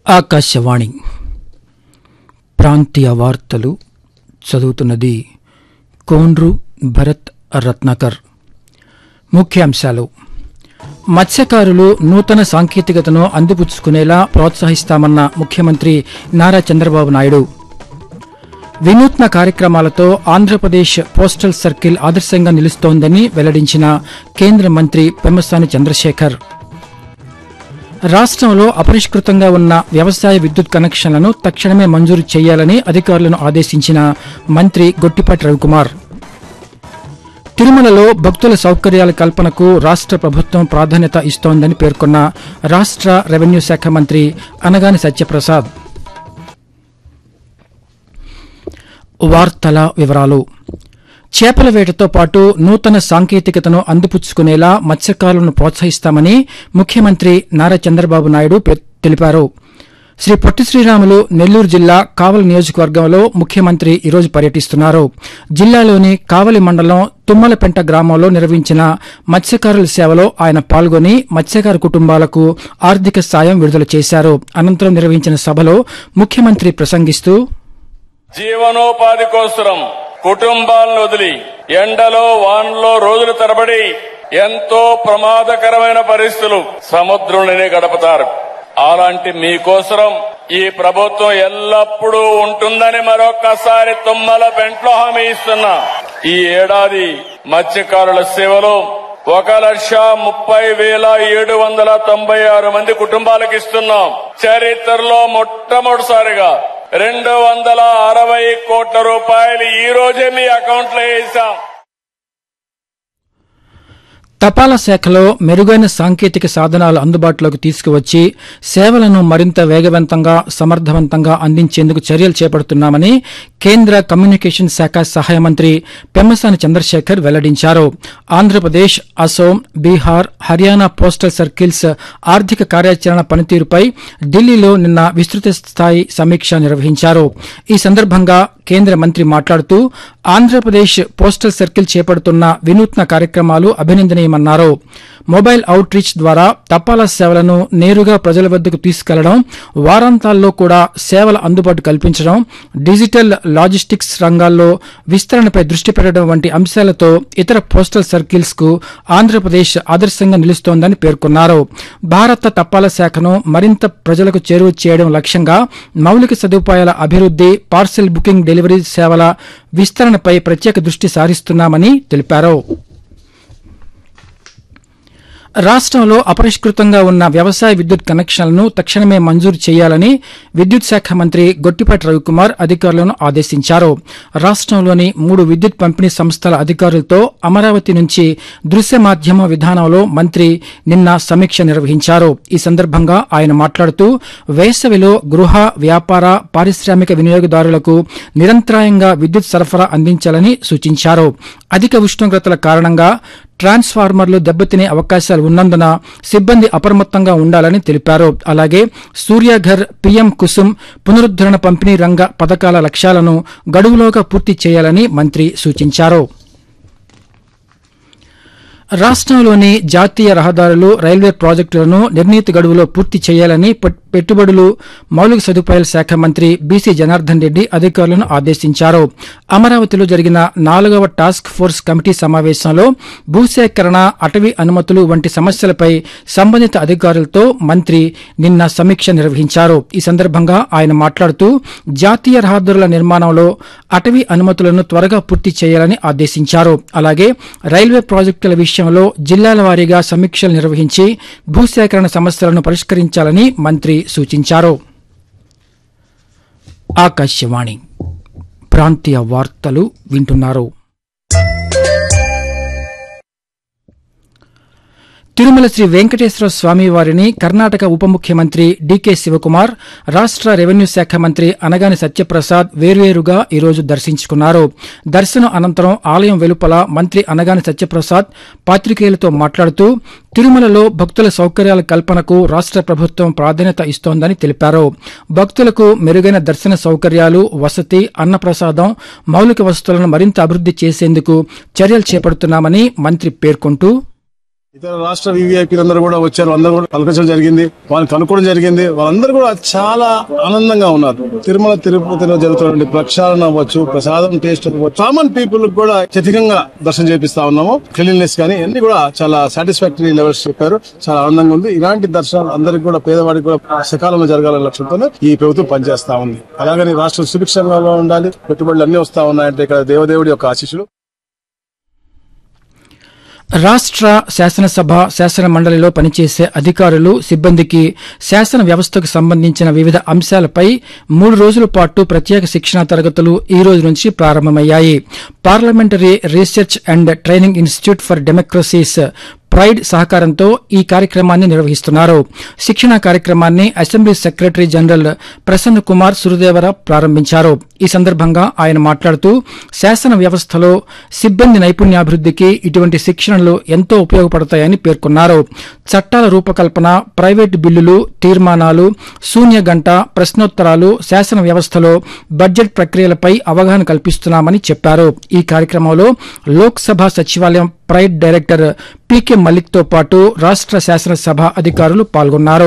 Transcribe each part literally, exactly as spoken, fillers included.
ఆకాశవాణి ప్రాంతీయ వార్తలు చదువుతున్నది కోండ్రు భరత్ రత్నాకర్. ముఖ్యాంశాలు: మత్స్యకారులు నూతన సాంకేతికతను అందిపుచ్చుకునేలా ప్రోత్సహిస్తామన్న ముఖ్యమంత్రి నారా చంద్రబాబు నాయుడు. వినూత్న కార్యక్రమాలతో ఆంధ్రప్రదేశ్ పోస్టల్ సర్కిల్ ఆదర్శంగా నిలుస్తోందని వెల్లడించిన కేంద్ర మంత్రి పెమ్మసాని చంద్రశేఖర్. రాష్ట్రంలో అపరిష్కృతంగా ఉన్న వ్యవసాయ విద్యుత్ కనెక్షన్లను తక్షణమే మంజూరు చేయాలని అధికారులను ఆదేశించిన మంత్రి గొట్టిపాటి రవికుమార్. తిరుమలలో భక్తుల సౌకర్యాల కల్పనకు రాష్ట ప్రభుత్వం ప్రాధాన్యత ఇస్తోందని పేర్కొన్న రాష్ట రెవెన్యూ శాఖ మంత్రి అనగాని సత్యప్రసాద్. వార్తల వివరాలు. చేపల వేటతో పాటు నూతన సాంకేతికతను అందిపుచ్చుకునేలా మత్స్యకారులను ప్రోత్సహిస్తామని ముఖ్యమంత్రి నారా చంద్రబాబు నాయుడు తెలిపారు. శ్రీ పొట్టి శ్రీరాములు నెల్లూరు జిల్లా కావలి నియోజకవర్గంలో ముఖ్యమంత్రి ఈరోజు పర్యటిస్తున్నారు. జిల్లాలోని కావలి మండలం తుమ్మలపెంట గ్రామంలో నిర్వహించిన మత్స్యకారుల సేవలో ఆయన పాల్గొని మత్స్యకార కుటుంబాలకు ఆర్థిక సాయం విడుదల చేశారు. అనంతరం నిర్వహించిన సభలో ముఖ్యమంత్రి ప్రసంగిస్తూ, జీవనోపాధి కోసం కుటుంబాలను వదిలి ఎండలో వానలో రోజుల తరబడి ఎంతో ప్రమాదకరమైన పరిస్థితులు సముద్రంలోనే గడుపుతారు. అలాంటి మీకోసం ఈ ప్రభుత్వం ఎల్లప్పుడూ ఉంటుందని మరొక్కసారి తుమ్మల పెంట్లో హామీ ఇస్తున్నా. ఈ ఏడాది మత్స్యకారుల సేవలో ఒక లక్ష ముప్పై వేల ఏడు వందల తొంభై ఆరు మంది కుటుంబాలకు ఇస్తున్నాం. చరిత్రలో మొట్టమొదటిసారిగా రెండు వందల అరవై కోట్ల రూపాయలు ఈ రోజే మీ అకౌంట్లో వేశాం. తపాలా శాఖలో మెరుగైన సాంకేతిక సాధనాలు అందుబాటులోకి తీసుకువచ్చి సేవలను మరింత వేగవంతంగా సమర్థవంతంగా అందించేందుకు చర్యలు చేపడుతున్నామని కేంద్ర కమ్యూనికేషన్ శాఖ సహాయ మంత్రి పెమ్మసాని చంద్రశేఖర్ వెల్లడించారు. ఆంధ్రప్రదేశ్, అసోం, బీహార్, హర్యానా పోస్టల్ సర్కిల్స్ ఆర్థిక కార్యాచరణ పనితీరుపై ఢిల్లీలో నిన్న విస్తృత స్థాయి సమీక్ష నిర్వహించారు. ఈ సందర్భంగా కేంద్ర మంత్రి మాట్లాడుతూ, ఆంధ్రప్రదేశ్ పోస్టల్ సర్కిల్ చేపడుతున్న వినూత్న కార్యక్రమాలు అభినందనీయమన్నారు. మొబైల్ అవుట్ రీచ్ ద్వారా తపాలా సేవలను నేరుగా ప్రజల వద్దకు తీసుకెళ్లడం, వారాంతాల్లో కూడా సేవల అందుబాటు కల్పించడం, డిజిటల్ లాజిస్టిక్స్ రంగాల్లో విస్తరణపై దృష్టి పెట్టడం వంటి అంశాలతో ఇతర పోస్టల్ సర్కిల్స్ కు ఆంధ్రప్రదేశ్ ఆదర్శంగా నిలుస్తోందని పేర్కొన్నారు. భారత తపాలా శాఖను మరింత ప్రజలకు చేరువ చేయడం లక్ష్యంగా మౌలిక సదుపాయాల అభివృద్ది, పార్సెల్ బుకింగ్, డెలివరీ సేవల విస్తరణపై ప్రత్యేక దృష్టి సారిస్తున్నామని తెలిపారు. రాష్ట్రంలో అపరిష్కృతంగా ఉన్న వ్యవసాయ విద్యుత్ కనెక్షన్లను తక్షణమే మంజూరు చేయాలని విద్యుత్ శాఖ మంత్రి గొట్టిపాటి రవికుమార్ అధికారులను ఆదేశించారు. రాష్ట్రంలోని మూడు విద్యుత్ పంపిణీ సంస్థల అధికారులతో అమరావతి నుంచి దృశ్య మాధ్యమ విధానంలో మంత్రి నిన్న సమీక్ష నిర్వహించారు. ఈ సందర్భంగా ఆయన మాట్లాడుతూ, వేసవిలో గృహ, వ్యాపార, పారిశ్రామిక వినియోగదారులకు నిరంతరాయంగా విద్యుత్ సరఫరా అందించాలని సూచించారు. అధిక ఉష్ణోగ్రతల కారణంగా ట్రాన్స్ఫార్మర్లు దెబ్బతినే అవకాశాలు ఉన్నందున సిబ్బంది అప్రమత్తంగా ఉండాలని తెలిపారు. అలాగే సూర్యఘర్, పీఎం కుసుమ్ పునరుద్దరణ పంపిణీ రంగ పథకాల లక్ష్యాలను గడువులోగా పూర్తి చేయాలని మంత్రి సూచించారు. రాష్ట్రంలోని జాతీయ రహదారులు, రైల్వే ప్రాజెక్టులను నిర్ణీత గడువులో పూర్తి చేయాలని పెట్టుబడులు, మౌలిక సదుపాయాల శాఖ మంత్రి బీసీ జనార్దన్ రెడ్డి అధికారులను ఆదేశించారు. అమరావతిలో జరిగిన నాలుగవ టాస్క్ ఫోర్స్ కమిటీ సమావేశంలో భూసేకరణ, అటవీ అనుమతులు వంటి సమస్యలపై సంబంధిత అధికారులతో మంత్రి నిన్న సమీక్ష నిర్వహించారు. ఈ సందర్భంగా ఆయన మాట్లాడుతూ, జాతీయ రహదారుల నిర్మాణంలో అటవీ అనుమతులను త్వరగా పూర్తి చేయాలని ఆదేశించారు. అలాగే రైల్వే ప్రాజెక్టుల విషయంలో జిల్లాల వారీగా సమీక్షలు నిర్వహించి భూసేకరణ సమస్యలను పరిష్కరించాలని మంత్రి సూచించారు. ఆకాశవాణి ప్రాంతీయ వార్తలు వింటున్నారు. తిరుమల శ్రీ వెంకటేశ్వర స్వామి వారిని కర్ణాటక ఉప ముఖ్యమంత్రి డీకే శివకుమార్, రాష్ట రెవెన్యూ శాఖ మంత్రి అనగాని సత్యప్రసాద్ వేర్వేరుగా ఈరోజు దర్శించుకున్నారు. దర్శనం అనంతరం ఆలయం వెలుపల మంత్రి అనగాని సత్యప్రసాద్ పాత్రికేయులతో మాట్లాడుతూ, తిరుమలలో భక్తుల సౌకర్యాల కల్పనకు రాష్ట ప్రభుత్వం ప్రాధాన్యత ఇస్తోందని తెలిపారు. భక్తులకు మెరుగైన దర్శన సౌకర్యాలు, వసతి, అన్నప్రసాదం, మౌలిక వసతులను మరింత అభివృద్ది చేసేందుకు చర్యలు చేపడుతున్నామని మంత్రి పేర్కొంటూ, ఇతర రాష్ట్ర వివిఐపీలందరూ కూడా వచ్చారు, అందరూ కూడా పలకరించడం జరిగింది, వాళ్ళని కనుక్కోవడం జరిగింది. వాళ్ళందరూ కూడా చాలా ఆనందంగా ఉన్నారు. తిరుమల తిరుపతిలో జరుగుతున్న ప్రక్షాళన అవ్వచ్చు, ప్రసాదం టేస్ట్ అవ్వచ్చు, కామన్ పీపుల్ కూడా అత్యధికంగా దర్శనం చేపిస్తా ఉన్నాము. క్లీన్లీనెస్ కానీ అన్ని కూడా చాలా సాటిస్ఫాక్టరీ లెవెల్స్ చెప్పారు. చాలా ఆనందంగా ఉంది. ఇలాంటి దర్శనాలు అందరికి కూడా పేదవాడికి కూడా సకాలంలో జరగాలనే లక్ష్యంతో ఈ ప్రభుత్వం పనిచేస్తా ఉంది. అలాగని రాష్ట్రం సుభిక్షంగా ఉండాలి, పెట్టుబడులు అన్ని వస్తా ఉన్నాయంటే ఇక్కడ దేవదేవుడి యొక్క ఆశీస్సులు. రాష్ట్ర శాసనసభ శాసన మండలిలో పనిచేసే అధికారులు సిబ్బందికి శాసన వ్యవస్థకు సంబంధించిన వివిధ అంశాలపై మూడు రోజుల పాటు ప్రత్యేక శిక్షణా తరగతులు ఈ రోజు నుంచి ప్రారంభమయ్యాయి. Parliamentary research and training institute for democracies pride సహకారంతో ఈ కార్యక్రమాన్ని నిర్వహిస్తున్నారు. శిక్షణా కార్యక్రమాన్ని assembly secretary general Prasanna Kumar సురదేవర ప్రారంభించారు. ఈ సందర్భంగా ఆయన మాట్లాడుతూ శాసన వ్యవస్థలో సిబ్బంది నైపుణ్యాభివృద్దికి ఇటువంటి శిక్షణలు ఎంతో ఉపయోగపడతాయని పేర్కొన్నారు. చట్టాల రూపకల్పన, ప్రైవేటు బిల్లులు, తీర్మానాలు, శూన్య గంట, ప్రశ్నోత్తరాలు, శాసన వ్యవస్థలో బడ్జెట్ ప్రక్రియలపై అవగాహన కల్పిస్తున్నామని చెప్పారు. ఈ కార్యక్రమంలో లోక్సభ సచివాలయం ప్రైడ్ డైరెక్టర్ పీకే మల్లిక్ తో పాటు రాష్ట్ర శాసనసభ అధికారులు పాల్గొన్నారు.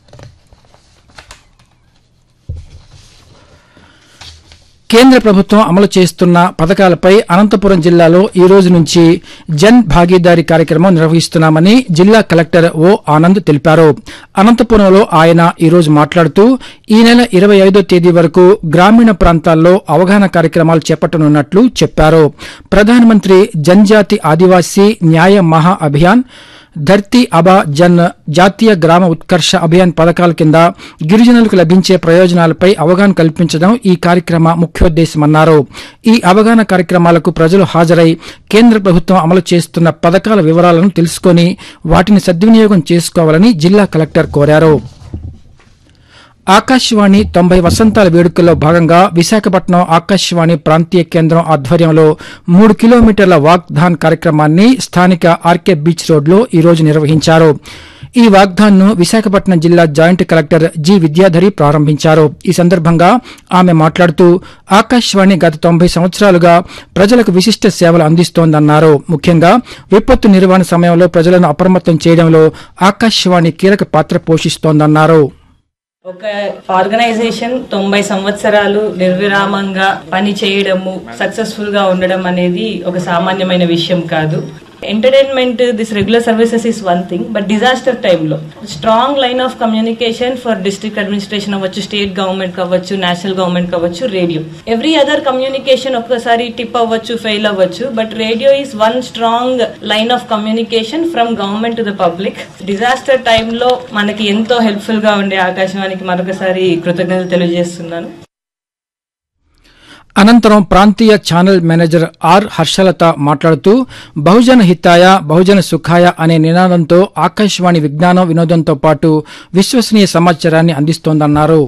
కేంద్ర ప్రభుత్వం అమలు చేస్తున్న పథకాలపై అనంతపురం జిల్లాలో ఈ రోజు నుంచి జన్ భాగీదారీ కార్యక్రమం నిర్వహిస్తున్నామని జిల్లా కలెక్టర్ ఓ ఆనంద్ తెలిపారు. అనంతపురంలో ఆయన ఈ రోజు మాట్లాడుతూ ఈ నెల ఇరవై ఐదో తేదీ వరకు గ్రామీణ ప్రాంతాల్లో అవగాహన కార్యక్రమాలు చేపట్టనున్నట్లు చెప్పారు. ప్రధానమంత్రి జన్జాతి ఆదివాసీ న్యాయ మహా అభియాన్, ధర్తీ అబా జన్ జాతీయ గ్రామ ఉత్కర్ష అభియాన్ పథకాల కింద గిరిజనులకు లభించే ప్రయోజనాలపై అవగాహన కల్పించడం ఈ కార్యక్రమ ముఖ్యోద్దేశమన్నారు. ఈ అవగాహన కార్యక్రమాలకు ప్రజలు హాజరై కేంద్ర ప్రభుత్వం అమలు చేస్తున్న పథకాల వివరాలను తెలుసుకుని వాటిని సద్వినియోగం చేసుకోవాలని జిల్లా కలెక్టర్ కోరారు. ఆకాశవాణి తొంభై వసంతాల వేడుకల్లో భాగంగా విశాఖపట్నం ఆకాశవాణి ప్రాంతీయ కేంద్రం ఆధ్వర్యంలో మూడు కిలోమీటర్ల వాక్థాన్ కార్యక్రమాన్ని స్థానిక ఆర్కే బీచ్ రోడ్లో ఈ రోజు నిర్వహించారు. ఈ వాగ్దాన్ను విశాఖపట్నం జిల్లా జాయింట్ కలెక్టర్ జి విద్యాధరి ప్రారంభించారు. ఈ సందర్భంగా ఆమె మాట్లాడుతూ ఆకాశవాణి గత తొంభై సంవత్సరాలుగా ప్రజలకు విశిష్ట సేవలు అందిస్తోందన్నారు. ముఖ్యంగా విపత్తు నిర్వహణ సమయంలో ప్రజలను అప్రమత్తం చేయడంలో ఆకాశవాణి కీలక పాత్ర పోషిస్తోందన్నారు. ఒక ఆర్గనైజేషన్ తొంభై సంవత్సరాలు నిర్విరామంగా పని చేయడము, సక్సెస్ఫుల్ గా ఉండడం అనేది ఒక సామాన్యమైన విషయం కాదు. Entertainment, this regular services is one thing, but disaster టైంలో strong line of communication for district administration అవ్వచ్చు, స్టేట్ గవర్నమెంట్ కావచ్చు, నేషనల్ గవర్నమెంట్ కావచ్చు, రేడియో. ఎవ్రీ అదర్ కమ్యూనికేషన్ ఒక్కసారి టిప్ అవ్వచ్చు, ఫెయిల్ అవ్వచ్చు, but radio is one strong line of communication from government to the public. Disaster టైంలో మనకి ఎంతో helpful గా ఉండే ఆకాశవాణికి మరొకసారి కృతజ్ఞతలు తెలియజేస్తున్నాను. అనంతరం ప్రాంతీయ ఛానల్ మేనేజర్ ఆర్ హర్షలత మాట్లాడుతూ బహుజన హితాయ బహుజన సుఖాయ అనే నినాదంతో ఆకాశవాణి విజ్ఞానం, వినోదంతో పాటు విశ్వసనీయ సమాచారాన్ని అందిస్తోందన్నారు.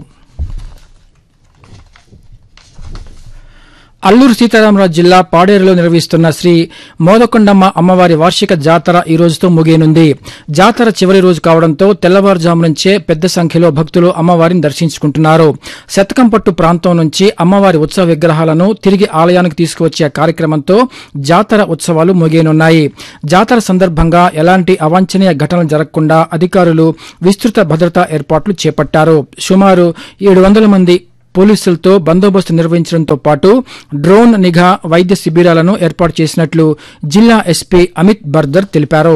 అల్లూరు సీతారామరాజు జిల్లా పాడేరులో నిర్వహిస్తున్న శ్రీ మోదకొండమ్మ అమ్మవారి వార్షిక జాతర ఈ రోజుతో ముగియనుంది. జాతర చివరి రోజు కావడంతో తెల్లవారుజాము నుంచే పెద్ద సంఖ్యలో భక్తులు అమ్మవారిని దర్శించుకుంటున్నారు. శతకంపట్టు ప్రాంతం నుంచి అమ్మవారి ఉత్సవ విగ్రహాలను తిరిగి ఆలయానికి తీసుకువచ్చే కార్యక్రమంతో జాతర ఉత్సవాలు ముగియనున్నాయి. జాతర సందర్భంగా ఎలాంటి అవాంఛనీయ ఘటనలు జరగకుండా అధికారులు విస్తృత భద్రతా ఏర్పాట్లు చేపట్టారు. సుమారు ఏడు వందల మంది పోలీసులతో బందోబస్తు నిర్వహించడంతో పాటు డ్రోన్ నిఘా, వైద్య శిబిరాలను ఏర్పాటు చేసినట్లు జిల్లా ఎస్పీ అమిత్ బర్దర్ తెలిపారు.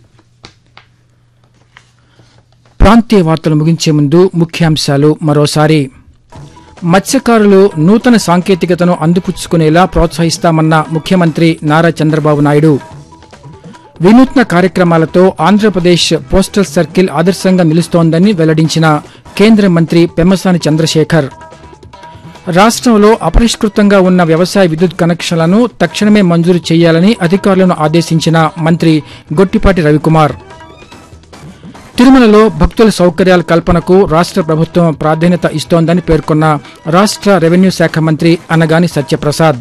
ప్రాంతీయ వార్తలు ముగించే ముందు ముఖ్యాంశాలు మరోసారి. మత్స్యకారులు నూతన సాంకేతికతను అందిపుచ్చుకునేలా ప్రోత్సహిస్తామన్న ముఖ్యమంత్రి నారా చంద్రబాబు నాయుడు. వినూత్న కార్యక్రమాలతో ఆంధ్రప్రదేశ్ పోస్టల్ సర్కిల్ ఆదర్శంగా నిలుస్తోందని వెల్లడించిన కేంద్ర మంత్రి పెమ్మసాని చంద్రశేఖర్. రాష్ట్రంలో అపరిష్కృతంగా ఉన్న వ్యవసాయ విద్యుత్ కనెక్షన్లను తక్షణమే మంజూరు చేయాలని అధికారులను ఆదేశించిన మంత్రి గొట్టిపాటి రవికుమార్. తిరుమలలో భక్తుల సౌకర్యాల కల్పనకు రాష్ట్ర ప్రభుత్వం ప్రాధాన్యత ఇస్తోందని పేర్కొన్న రాష్ట్ర రెవెన్యూ శాఖ మంత్రి అనగాని సత్యప్రసాద్.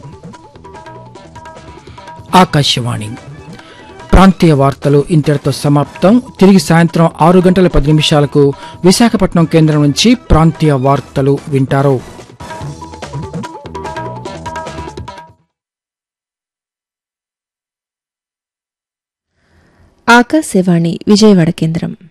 ఆకాశవాణి ప్రాంతీయ వార్తలు ఇంతటితో సమాప్తం. తిరిగి సాయంత్రం ఆరు గంటల పది నిమిషాలకు విశాఖపట్నం కేంద్రం నుంచి ప్రాంతీయ వార్తలు వింటారు. ఆకాశవాణి విజయవాడ కేంద్రం.